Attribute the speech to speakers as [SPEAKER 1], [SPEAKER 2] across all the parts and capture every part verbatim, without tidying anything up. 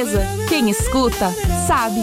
[SPEAKER 1] certeza, quem escuta, sabe.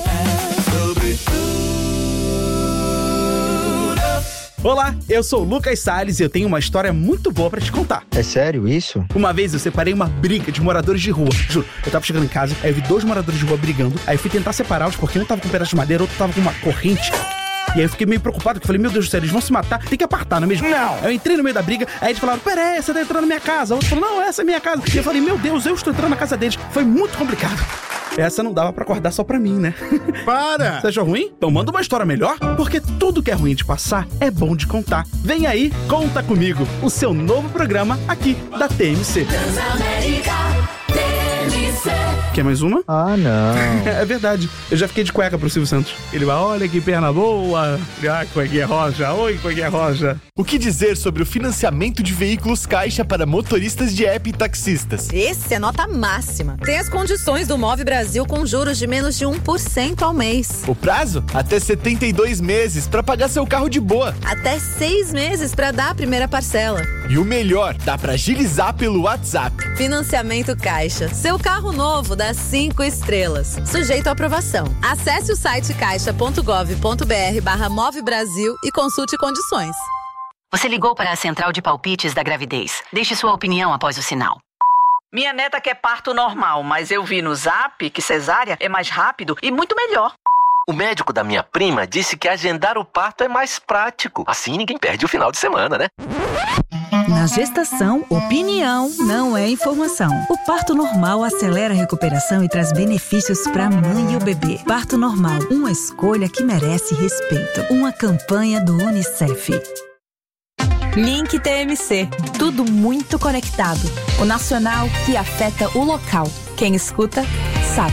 [SPEAKER 2] Olá, eu sou o Lucas Salles e eu tenho uma história muito boa pra te contar.
[SPEAKER 3] É sério isso?
[SPEAKER 2] Uma vez eu separei uma briga de moradores de rua. Juro, eu tava chegando em casa, aí eu vi dois moradores de rua brigando, aí eu fui tentar separá-los porque um tava com um pedaço de madeira, outro tava com uma corrente. E aí eu fiquei meio preocupado, porque eu falei, meu Deus do céu, eles vão se matar, tem que apartar, não é mesmo? Não! Aí eu entrei no meio da briga, aí eles falaram, peraí, você tá entrando na minha casa. O outro falou, não, essa é minha casa. E eu falei, meu Deus, eu estou entrando na casa deles. Foi muito complicado. Essa não dava pra acordar só pra mim, né?
[SPEAKER 4] Para!
[SPEAKER 2] Você achou ruim? Então manda uma história melhor, porque tudo que é ruim de passar é bom de contar. Vem aí, Conta Comigo, o seu novo programa aqui da T M C. Transamérica T M C. Quer mais uma?
[SPEAKER 3] Ah, não.
[SPEAKER 2] É verdade. Eu já fiquei de cueca pro Silvio Santos. Ele vai, olha que perna boa. Ah, cuequinha roja. Oi, cuequinha roja.
[SPEAKER 4] O que dizer sobre o financiamento de veículos Caixa para motoristas de app e taxistas?
[SPEAKER 5] Esse é nota máxima. Tem as condições do Move Brasil com juros de menos de um por cento ao mês.
[SPEAKER 4] O prazo? Até setenta e dois meses para pagar seu carro de boa.
[SPEAKER 5] Até seis meses para dar a primeira parcela.
[SPEAKER 4] E o melhor, dá para agilizar pelo WhatsApp.
[SPEAKER 5] Financiamento Caixa. Seu carro novo dá cinco estrelas. Sujeito à aprovação. Acesse o site caixa.gov.br barra Move Brasil e consulte condições.
[SPEAKER 6] Você ligou para a central de palpites da gravidez. Deixe sua opinião após o sinal.
[SPEAKER 7] Minha neta quer parto normal, mas eu vi no Zap que cesárea é mais rápido e muito melhor.
[SPEAKER 8] O médico da minha prima disse que agendar o parto é mais prático. Assim ninguém perde o final de semana, né?
[SPEAKER 9] Na gestação, opinião não é informação. O parto normal acelera a recuperação e traz benefícios para a mãe e o bebê. Parto normal, uma escolha que merece respeito. Uma campanha do Unicef.
[SPEAKER 1] Link T M C. Tudo muito conectado. O nacional que afeta o local. Quem escuta, sabe.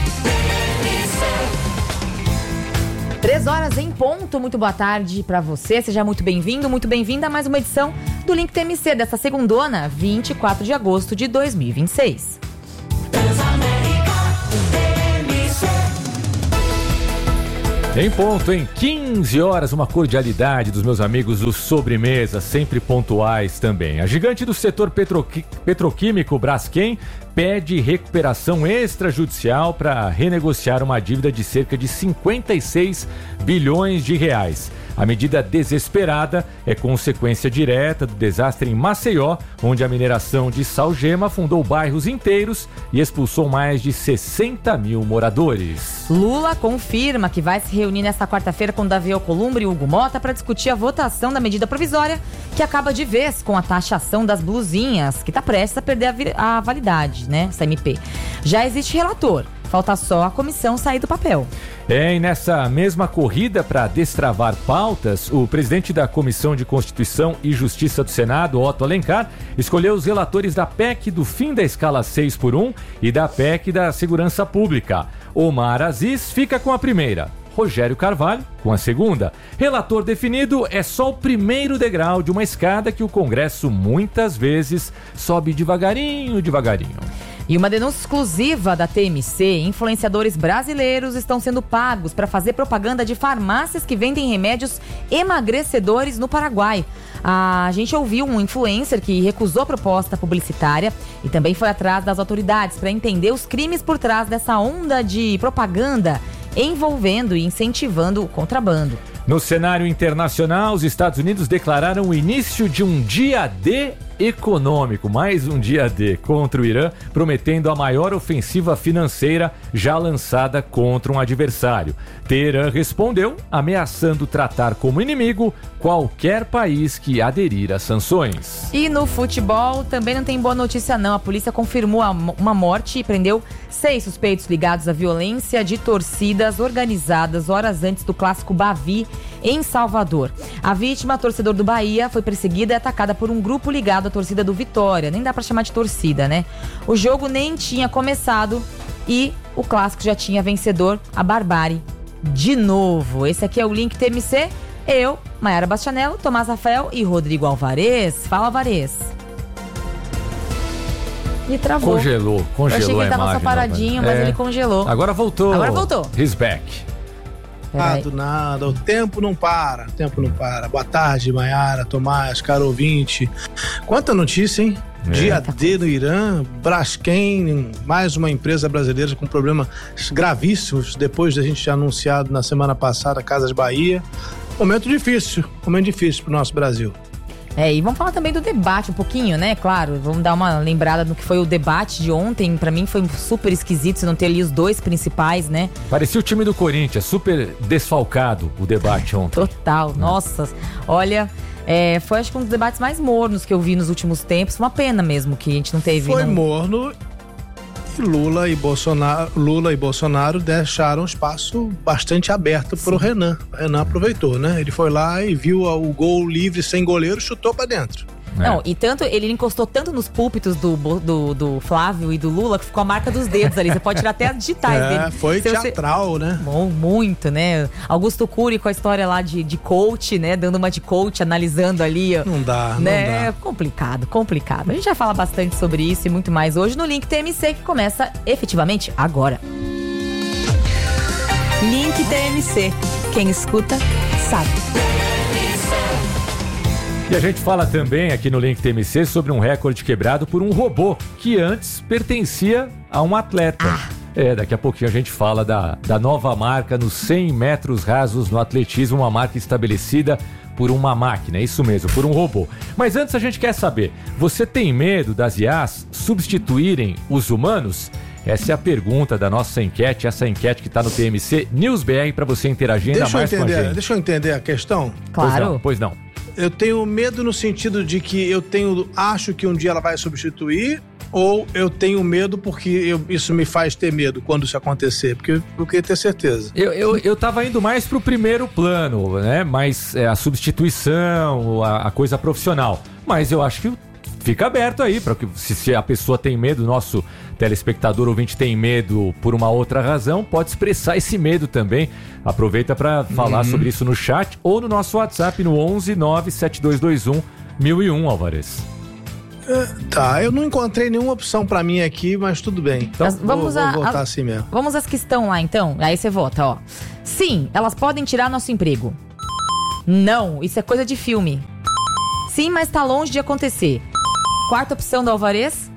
[SPEAKER 10] Três horas em ponto, muito boa tarde pra você, seja muito bem-vindo, muito bem-vinda a mais uma edição do Link T M C dessa segundona, vinte e quatro de agosto de dois mil e vinte e seis.
[SPEAKER 11] Em ponto, em quinze horas, uma cordialidade dos meus amigos do Sobremesa, sempre pontuais também. A gigante do setor petroqui- petroquímico Braskem pede recuperação extrajudicial para renegociar uma dívida de cerca de cinquenta e seis bilhões de reais. A medida desesperada é consequência direta do desastre em Maceió, onde a mineração de salgema afundou bairros inteiros e expulsou mais de sessenta mil moradores.
[SPEAKER 10] Lula confirma que vai se reunir nesta quarta-feira com Davi Alcolumbre e Hugo Mota para discutir a votação da medida provisória que acaba de vez com a taxação das blusinhas, que está prestes a perder a, vi- a validade, né, essa M P. Já existe relator. Falta só a comissão sair do papel.
[SPEAKER 11] É, e nessa mesma corrida para destravar pautas, o presidente da Comissão de Constituição e Justiça do Senado, Otto Alencar, escolheu os relatores da P E C do fim da escala seis por um e da P E C da Segurança Pública. Omar Aziz fica com a primeira, Rogério Carvalho com a segunda. Relator definido é só o primeiro degrau de uma escada que o Congresso muitas vezes sobe devagarinho, devagarinho.
[SPEAKER 10] E uma denúncia exclusiva da T M C, influenciadores brasileiros estão sendo pagos para fazer propaganda de farmácias que vendem remédios emagrecedores no Paraguai. A gente ouviu um influencer que recusou a proposta publicitária e também foi atrás das autoridades para entender os crimes por trás dessa onda de propaganda envolvendo e incentivando o contrabando.
[SPEAKER 11] No cenário internacional, os Estados Unidos declararam o início de um dia D econômico, mais um dia D contra o Irã, prometendo a maior ofensiva financeira já lançada contra um adversário. Teherã respondeu, ameaçando tratar como inimigo qualquer país que aderir às sanções.
[SPEAKER 10] E no futebol também não tem boa notícia não. A polícia confirmou uma morte e prendeu seis suspeitos ligados à violência de torcidas organizadas horas antes do clássico Bavi em Salvador. A vítima, torcedor do Bahia, foi perseguida e atacada por um grupo ligado à torcida do Vitória. Nem dá pra chamar de torcida, né? O jogo nem tinha começado e o clássico já tinha vencedor, a Barbárie. De novo, esse aqui é o Link T M C. Eu, Maiara Bastianello, Tomás Rafael e Rodrigo Alvarez. Fala, Alvarez. E travou.
[SPEAKER 11] Congelou, congelou.
[SPEAKER 10] Eu achei que ele tava
[SPEAKER 11] imagem,
[SPEAKER 10] só paradinho, mas
[SPEAKER 11] é.
[SPEAKER 10] ele congelou.
[SPEAKER 11] Agora voltou.
[SPEAKER 10] Agora voltou.
[SPEAKER 11] He's back.
[SPEAKER 4] Ah, do nada, o tempo não para, o tempo não para. Boa tarde, Maiara, Tomás, caro ouvinte. Quanta notícia, hein?
[SPEAKER 3] É. Dia D no Irã, Braskem, mais uma empresa brasileira com problemas gravíssimos, depois da gente ter anunciado na semana passada Casas Bahia. Momento difícil, momento difícil pro nosso Brasil.
[SPEAKER 10] É, e vamos falar também do debate um pouquinho, né? Claro, vamos dar uma lembrada no que foi o debate de ontem. Pra mim foi super esquisito você não ter ali os dois principais, né?
[SPEAKER 11] Parecia o time do Corinthians, super desfalcado o debate ontem.
[SPEAKER 10] Total, nossa, olha... É, foi acho que um dos debates mais mornos que eu vi nos últimos tempos. Uma pena mesmo que a gente não teve.
[SPEAKER 3] Foi
[SPEAKER 10] não...
[SPEAKER 3] morno e Lula e Bolsonaro, Lula e Bolsonaro deixaram espaço bastante aberto pro Renan. O Renan aproveitou, né? Ele foi lá e viu o gol livre sem goleiro, chutou pra dentro.
[SPEAKER 10] É. Não, e tanto, ele encostou tanto nos púlpitos do, do, do Flávio e do Lula que ficou a marca dos dedos ali. Você pode tirar até as digitais
[SPEAKER 3] é,
[SPEAKER 10] dele.
[SPEAKER 3] Foi Se teatral, você... né?
[SPEAKER 10] Bom, muito, né? Augusto Cury com a história lá de, de coach, né? Dando uma de coach, analisando ali.
[SPEAKER 3] Não dá,
[SPEAKER 10] né?
[SPEAKER 3] não dá.
[SPEAKER 10] Complicado, complicado. A gente já fala bastante sobre isso e muito mais hoje no Link T M C, que começa efetivamente agora.
[SPEAKER 1] Link T M C. Quem escuta, sabe.
[SPEAKER 11] E a gente fala também aqui no Link T M C sobre um recorde quebrado por um robô que antes pertencia a um atleta. Ah. É, daqui a pouquinho a gente fala da, da nova marca nos cem metros rasos no atletismo, uma marca estabelecida por uma máquina, é isso mesmo, por um robô. Mas antes a gente quer saber, você tem medo das I As substituírem os humanos? Essa é a pergunta da nossa enquete, essa enquete que está no T M C News B R para você interagir ainda
[SPEAKER 3] deixa
[SPEAKER 11] mais
[SPEAKER 3] entender,
[SPEAKER 11] com a gente.
[SPEAKER 3] Deixa eu entender a questão.
[SPEAKER 10] Claro.
[SPEAKER 11] Pois não, pois não.
[SPEAKER 3] Eu tenho medo no sentido de que eu tenho, acho que um dia ela vai substituir, ou eu tenho medo porque eu, isso me faz ter medo quando isso acontecer, porque eu queria ter certeza.
[SPEAKER 11] Eu, eu, eu tava indo mais pro primeiro plano, né? Mas é, a substituição, a, a coisa profissional. Mas eu acho que fica aberto aí, para que se, se a pessoa tem medo, nosso telespectador ouvinte tem medo por uma outra razão, pode expressar esse medo também. Aproveita para falar uhum. sobre isso no chat ou no nosso WhatsApp no onze nove sete dois dois um mil e um, Álvares.
[SPEAKER 3] É, tá, eu não encontrei nenhuma opção para mim aqui, mas tudo bem. Então
[SPEAKER 10] mas vamos
[SPEAKER 3] vou,
[SPEAKER 10] a,
[SPEAKER 3] vou votar
[SPEAKER 10] a,
[SPEAKER 3] assim mesmo.
[SPEAKER 10] Vamos às que estão lá então, aí você vota, ó. Sim, elas podem tirar nosso emprego. Não, isso é coisa de filme. Sim, mas tá longe de acontecer. Quarta opção do Álvares?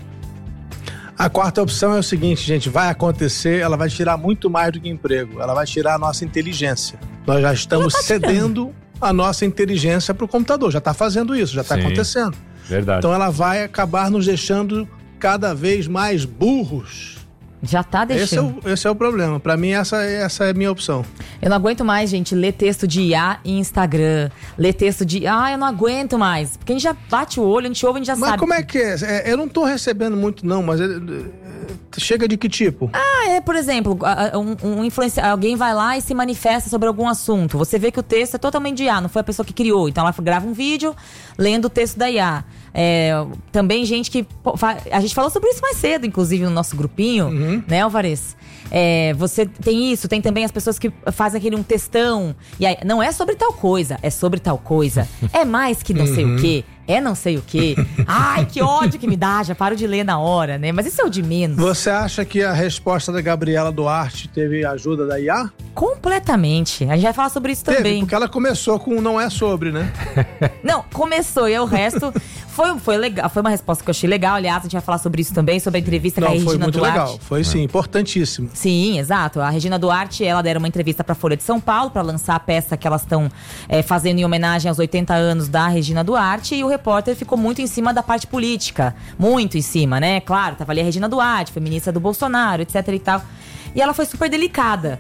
[SPEAKER 3] A quarta opção é o seguinte, gente, vai acontecer, ela vai tirar muito mais do que emprego, ela vai tirar a nossa inteligência. Nós já estamos tá cedendo a nossa inteligência pro computador, já tá fazendo isso, já tá Sim, acontecendo.
[SPEAKER 11] Verdade.
[SPEAKER 3] Então ela vai acabar nos deixando cada vez mais burros.
[SPEAKER 10] Já tá deixando.
[SPEAKER 3] Esse é o, esse é o problema. Pra mim, essa, essa é a minha opção.
[SPEAKER 10] Eu não aguento mais, gente, ler texto de I A em Instagram. Ler texto de... Ah, eu não aguento mais. Porque a gente já bate o olho, a gente ouve, a gente já
[SPEAKER 3] mas
[SPEAKER 10] sabe.
[SPEAKER 3] Mas como é que é? é? Eu não tô recebendo muito, não, mas... É, chega de que tipo?
[SPEAKER 10] Ah, é, por exemplo, um, um influenci... alguém vai lá e se manifesta sobre algum assunto. Você vê que o texto é totalmente de I A, não foi a pessoa que criou. Então ela grava um vídeo lendo o texto da I A. É, também gente que... A gente falou sobre isso mais cedo, inclusive, no nosso grupinho, uhum. né, Álvares? É, você tem isso, tem também as pessoas que fazem aquele um textão. E aí, não é sobre tal coisa, é sobre tal coisa. É mais que não uhum. sei o quê. É não sei o quê. Ai, que ódio que me dá, já paro de ler na hora, né? Mas isso é o de menos.
[SPEAKER 3] Você acha que a resposta da Gabriela Duarte teve ajuda da I A?
[SPEAKER 10] Completamente. A gente vai falar sobre isso
[SPEAKER 3] teve,
[SPEAKER 10] também.
[SPEAKER 3] Porque ela começou com não é sobre, né?
[SPEAKER 10] Não, começou e o resto foi, foi legal. Foi uma resposta que eu achei legal. Aliás, a gente vai falar sobre isso também, sobre a entrevista
[SPEAKER 3] não,
[SPEAKER 10] com a Regina
[SPEAKER 3] Duarte. Foi muito
[SPEAKER 10] Duarte.
[SPEAKER 3] legal. Foi sim, importantíssimo.
[SPEAKER 10] Sim, exato. A Regina Duarte, ela deram uma entrevista pra Folha de São Paulo pra lançar a peça que elas estão é, fazendo em homenagem aos oitenta anos da Regina Duarte, e o repórter ficou muito em cima da parte política. Muito em cima, né? Claro, tava ali a Regina Duarte, foi ministra do Bolsonaro, etc e tal. E ela foi super delicada,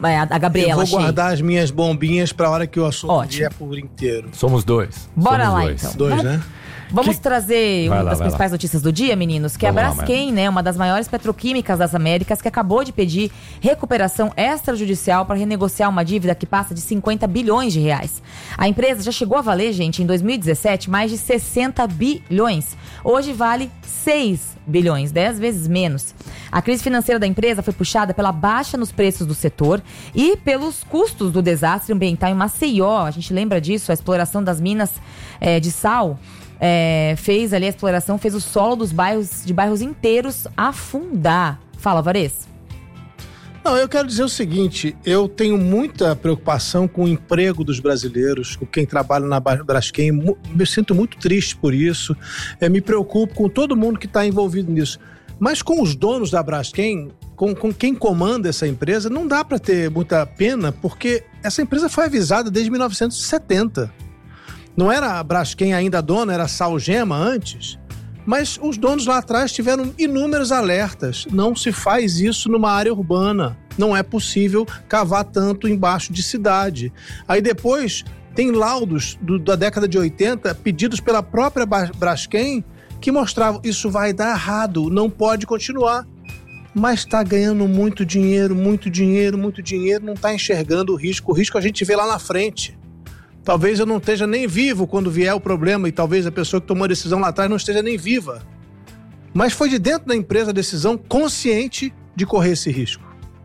[SPEAKER 10] a Gabriela.
[SPEAKER 3] Eu vou
[SPEAKER 10] achei.
[SPEAKER 3] guardar as minhas bombinhas pra hora que o assunto vier por inteiro.
[SPEAKER 11] Somos dois.
[SPEAKER 10] Bora
[SPEAKER 11] Somos
[SPEAKER 10] lá,
[SPEAKER 11] dois.
[SPEAKER 10] então.
[SPEAKER 3] Dois, né?
[SPEAKER 10] Vamos
[SPEAKER 11] que...
[SPEAKER 10] trazer
[SPEAKER 11] vai
[SPEAKER 10] uma
[SPEAKER 11] lá,
[SPEAKER 10] das principais
[SPEAKER 11] lá.
[SPEAKER 10] notícias do dia, meninos, que
[SPEAKER 11] Vamos
[SPEAKER 10] é a
[SPEAKER 11] lá,
[SPEAKER 10] Braskem, né, uma das maiores petroquímicas das Américas, que acabou de pedir recuperação extrajudicial para renegociar uma dívida que passa de cinquenta bilhões de reais. A empresa já chegou a valer, gente, em dois mil e dezessete, mais de sessenta bilhões. Hoje vale seis bilhões, dez vezes menos. A crise financeira da empresa foi puxada pela baixa nos preços do setor e pelos custos do desastre ambiental em Maceió. A gente lembra disso, a exploração das minas é, de sal. É, fez ali a exploração, fez o solo dos bairros, de bairros inteiros afundar. Fala, Álvares.
[SPEAKER 3] Não, eu quero dizer o seguinte, eu tenho muita preocupação com o emprego dos brasileiros, com quem trabalha na Braskem, me sinto muito triste por isso, é, me preocupo com todo mundo que está envolvido nisso. Mas com os donos da Braskem, com, com quem comanda essa empresa, não dá para ter muita pena, porque essa empresa foi avisada desde mil novecentos e setenta. Não era a Braskem ainda dona, era a Salgema antes. Mas os donos lá atrás tiveram inúmeros alertas. Não se faz isso numa área urbana. Não é possível cavar tanto embaixo de cidade. Aí depois tem laudos do, da década de oitenta pedidos pela própria Braskem que mostravam isso vai dar errado, não pode continuar. Mas está ganhando muito dinheiro, muito dinheiro, muito dinheiro, não está enxergando o risco. O risco a gente vê lá na frente. Talvez eu não esteja nem vivo quando vier o problema e talvez a pessoa que tomou a decisão lá atrás não esteja nem viva. Mas foi de dentro da empresa a decisão consciente de correr esse risco.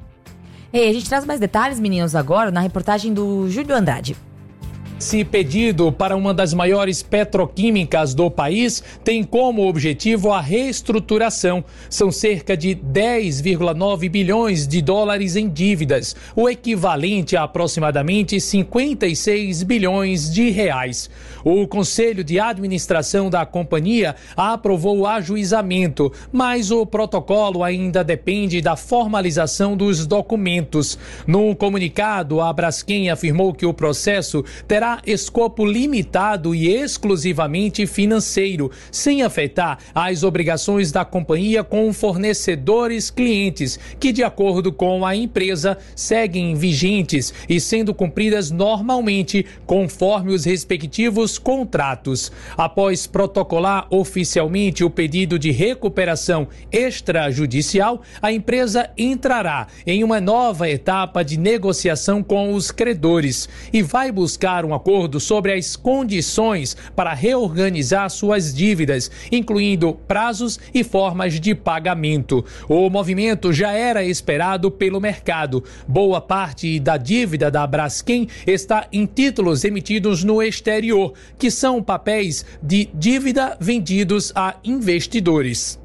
[SPEAKER 10] Ei, a gente traz mais detalhes, meninos, agora na reportagem do Júlio Andrade.
[SPEAKER 12] Esse pedido para uma das maiores petroquímicas do país tem como objetivo a reestruturação. São cerca de dez vírgula nove bilhões de dólares em dívidas, o equivalente a aproximadamente cinquenta e seis bilhões de reais. O Conselho de Administração da companhia aprovou o ajuizamento, mas o protocolo ainda depende da formalização dos documentos. No comunicado, a Braskem afirmou que o processo terá escopo limitado e exclusivamente financeiro, sem afetar as obrigações da companhia com fornecedores clientes, que, de acordo com a empresa, seguem vigentes e sendo cumpridas normalmente conforme os respectivos contratos. Após protocolar oficialmente o pedido de recuperação extrajudicial, a empresa entrará em uma nova etapa de negociação com os credores e vai buscar um acordo sobre as condições para reorganizar suas dívidas, incluindo prazos e formas de pagamento. O movimento já era esperado pelo mercado. Boa parte da dívida da Braskem está em títulos emitidos no exterior, que são papéis de dívida vendidos a investidores.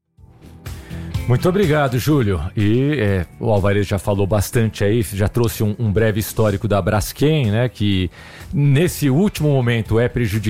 [SPEAKER 11] Muito obrigado, Júlio. E é, o Alvarez já falou bastante aí, já trouxe um, um breve histórico da Braskem, né, que nesse último momento é prejudicado